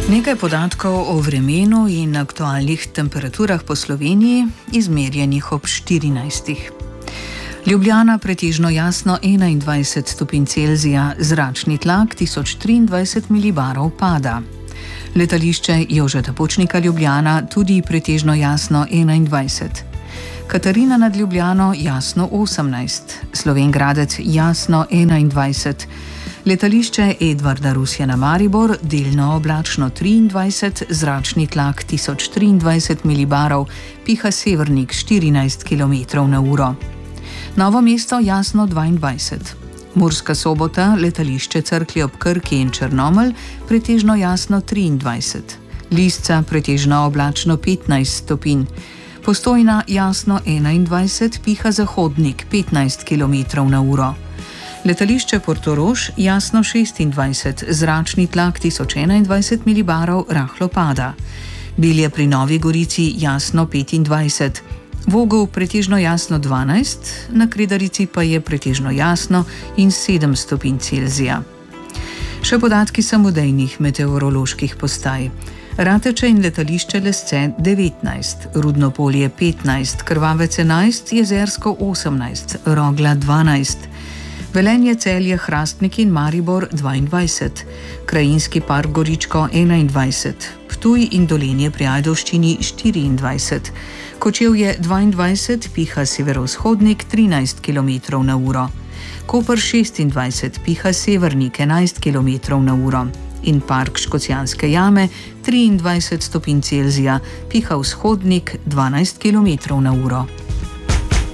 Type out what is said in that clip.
Nekaj podatkov o vremenu in aktualnih temperaturah po Sloveniji, izmerjenih ob 14. Ljubljana pretežno jasno 21 stopinj Celzija, zračni tlak 1023 milibarov pada. Letališče Jožeta Pučnika Ljubljana tudi pretežno jasno 21. Katarina nad Ljubljano jasno 18, Slovenj Gradec jasno 21. Letališče Edvarda Rusjana Maribor delno oblačno 23, zračni tlak 1023 milibarov, piha severnik 14 km/h. Novo mesto jasno 22. Murska Sobota, letališče Cerklje ob Krki in Črnomelj pretežno jasno 23. Lisca pretežno oblačno 15 stopinj. Postojna jasno 21, piha zahodnik 15 km/h. Letališče Portorož jasno 26, zračni tlak 1021 milibarov, rahlo pada. Bilje pri Novi Gorici jasno 25, Vogel pretežno jasno 12, na Kredarici pa je pretežno jasno in 7 stopinj Celzija. Še podatki samodejnih meteoroloških postaj. Rateče in letališče Lesce 19, Rudno Polje 15, Krvavec 11, Jezersko 18, Rogla 12, Velenje, Celje, Hrastnik in Maribor 22, Krajinski park Goričko 21, Ptuj in Dolenje pri Ajdovščini 24, Kočevje 22, piha severovzhodnik 13 km/h, Koper 26, piha severnik 11 km/h in park Škocjanske jame 23 stopinj Celzija, piha vzhodnik 12 km/h.